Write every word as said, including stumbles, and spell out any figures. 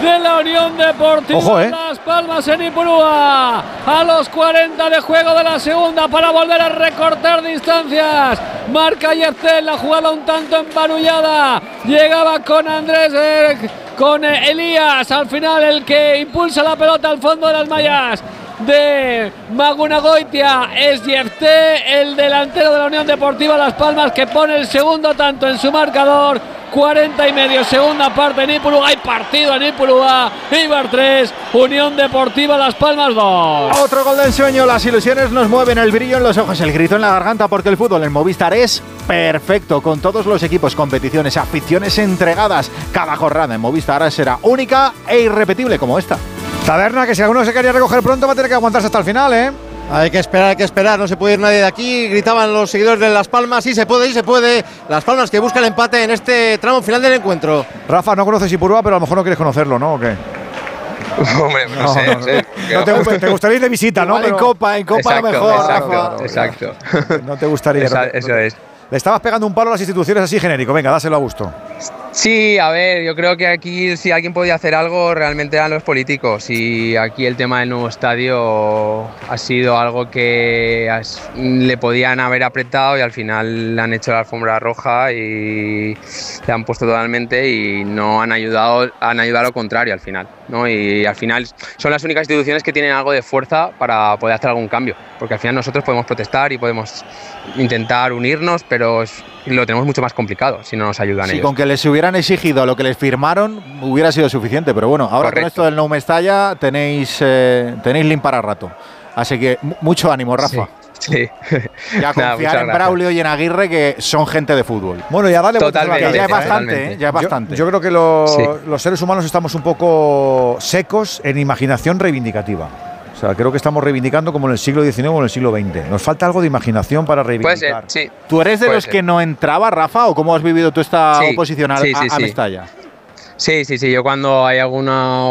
de la Unión Deportiva Ojo, ¿eh? Las Palmas en Ipurúa. A los cuarenta de juego de la segunda para volver a recortar distancias. Marca Yeftel, la jugada un tanto embarullada. Llegaba con Andrés, eh, con eh, Elías. Al final el que impulsa la pelota al fondo de las mallas de Magunagoitia es Yefté, el delantero de la Unión Deportiva Las Palmas, que pone el segundo tanto en su marcador. Cuarenta y medio, segunda parte en Ipurúa. Hay partido en Ipurúa. Eibar tres, Unión Deportiva Las Palmas dos. Otro gol del sueño. Las ilusiones nos mueven, el brillo en los ojos, el grito en la garganta, porque el fútbol en Movistar es perfecto, con todos los equipos, competiciones, aficiones entregadas. Cada jornada en Movistar será única e irrepetible como esta. Taberna, que si alguno se quería recoger pronto va a tener que aguantarse hasta el final, ¿eh? Hay que esperar, hay que esperar, no se puede ir nadie de aquí. Gritaban los seguidores de Las Palmas, sí se puede, sí se puede. Las Palmas que buscan el empate en este tramo final del encuentro. Rafa, no conoces Ipurúa, pero a lo mejor no quieres conocerlo, ¿no? ¿O qué? Hombre, no, no sé, no, no, sé. No te, gusta, te gustaría ir de visita, ¿no? Pero en Copa, en Copa exacto, a lo mejor, exacto, Rafa. Exacto. No te gustaría. Esa, no te, eso no te, es. Le estabas pegando un palo a las instituciones así genérico. Venga, dáselo a gusto. Sí, a ver, yo creo que aquí si alguien podía hacer algo realmente eran los políticos, y aquí el tema del nuevo estadio ha sido algo que has, le podían haber apretado y al final le han hecho la alfombra roja y le han puesto totalmente y no han ayudado, han ayudado a lo contrario al final, ¿no? Y al final son las únicas instituciones que tienen algo de fuerza para poder hacer algún cambio, porque al final nosotros podemos protestar y podemos intentar unirnos, pero es, lo tenemos mucho más complicado si no nos ayudan sí, ellos. Con que les hubieran exigido lo que les firmaron hubiera sido suficiente, pero bueno, ahora Correcto. Con esto del No Mestalla tenéis eh, tenéis lim para rato, así que mucho ánimo, Rafa. Sí. Sí. Ya confiar Nada, en Braulio y en Aguirre, que son gente de fútbol. Bueno, ya dale Totalmente, que ya es bastante, totalmente. ¿eh? Ya es bastante. Yo, yo creo que lo, sí. los seres humanos estamos un poco secos en imaginación reivindicativa. O sea, creo que estamos reivindicando como en el siglo diecinueve o en el siglo veinte. Nos falta algo de imaginación para reivindicar. Puede ser, sí. ¿Tú eres de Puede los ser. que no entraba, Rafa, o cómo has vivido tú esta sí, oposición a, sí, sí, a, a sí. Mestalla? Sí, sí, sí. Yo cuando hay alguna